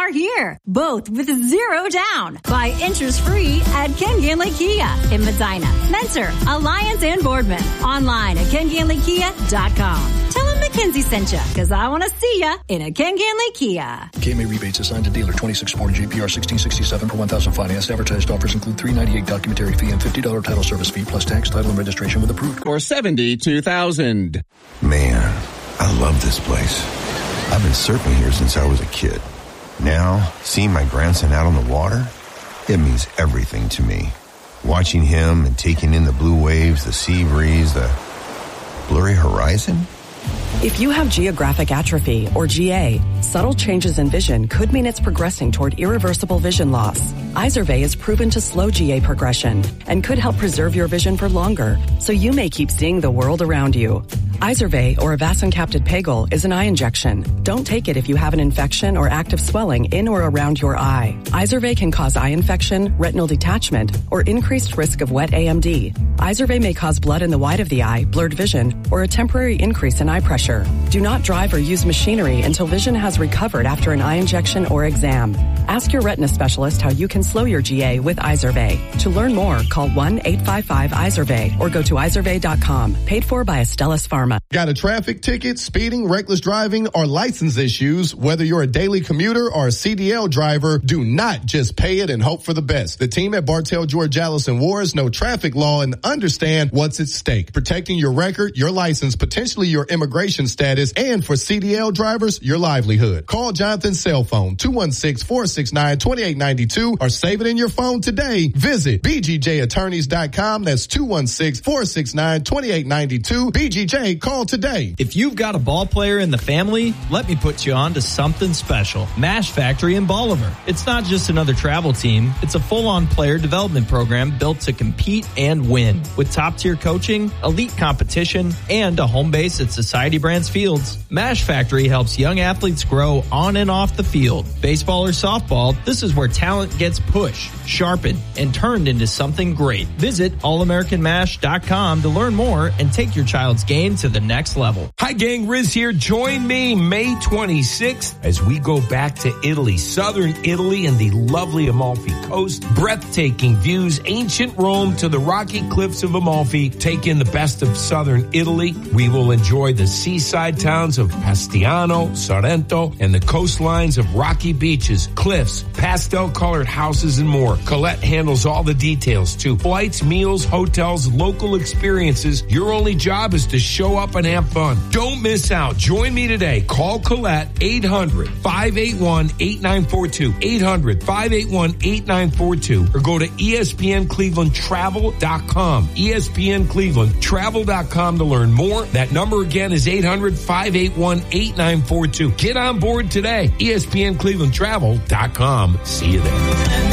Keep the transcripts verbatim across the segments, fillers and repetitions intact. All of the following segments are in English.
are here, both with zero down. Buy interest-free at Ken Ganley Kia in Medina, Mentor, Alliance, and Boardman. Online at ken ganley kia dot com. Tell them Mackenzie sent you, because I want to see ya in a Ken Ganley Kia. K M A rebates assigned to dealer twenty-six forty J P R sixteen sixty-seven per one thousand financed. Advertised offers include three ninety-eight documentary fee and fifty dollars title service fee plus tax, title, and registration with approved. Or seventy-two thousand. Man, I love this place. I've been surfing here since I was a kid. Now, seeing my grandson out on the water, it means everything to me. Watching him and taking in the blue waves, the sea breeze, the blurry horizon. If you have geographic atrophy, or G A, subtle changes in vision could mean it's progressing toward irreversible vision loss. Izervay is proven to slow G A progression and could help preserve your vision for longer, so you may keep seeing the world around you. Izervay, or avacincaptad pegol, is an eye injection. Don't take it if you have an infection or active swelling in or around your eye. Izervay can cause eye infection, retinal detachment, or increased risk of wet A M D. Izervay may cause blood in the white of the eye, blurred vision, or a temporary increase in eye pressure. Do not drive or use machinery until vision has recovered after an eye injection or exam. Ask your retina specialist how you can slow your G A with Izervay. To learn more, call one eight five five Izervay or go to izervay dot com. Paid for by Astellas Pharma. Got a traffic ticket, speeding, reckless driving, or license issues? Whether you're a daily commuter or a C D L driver, do not just pay it and hope for the best. The team at Bartell, George, Alice, and Wars know traffic law and understand what's at stake. Protecting your record, your license, potentially your immigration status, and for C D L drivers, your livelihood. Call Jonathan's cell phone, two one six, four six nine, two eight nine two, or save it in your phone today. Visit b g j attorneys dot com. That's two one six, four six nine, two eight nine two. B G J, call today. If you've got a ball player in the family, let me put you on to something special. Mash Factory in Bolivar. It's not just another travel team. It's a full-on player development program built to compete and win. With top-tier coaching, elite competition, and a home base at Society Brands Fields, Mash Factory helps young athletes grow on and off the field. Baseball or softball, this is where talent gets pushed, sharpened, and turned into something great. Visit all american mash dot com to learn more and take your child's game to the next level. Hi gang, Riz here. Join me May twenty-sixth as we go back to Italy, southern Italy and the lovely Amalfi Coast. Breathtaking views, ancient Rome to the rocky cliffs of Amalfi. Take in the best of southern Italy. We will enjoy the seaside towns of Pastiano, Sorrento, and the coastlines of rocky beaches, cliffs, pastel-colored houses, and more. Colette handles all the details too. Flights, meals, hotels, local experiences. Your only job is to show up and have fun. Don't miss out. Join me today. Call Colette, eight hundred, five eight one, eight nine four two, eight hundred, five eight one, eight nine four two, or go to E S P N Cleveland Travel dot com. E S P N Cleveland Travel dot com to learn more. That number again is eight hundred, five eight one, eight nine four two. Get on board today. E S P N Cleveland Travel dot com. See you there.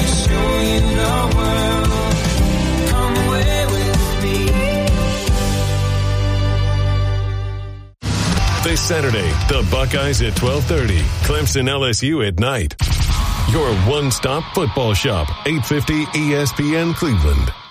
This Saturday, the Buckeyes at twelve thirty, Clemson L S U at night. Your one-stop football shop, eight fifty E S P N Cleveland.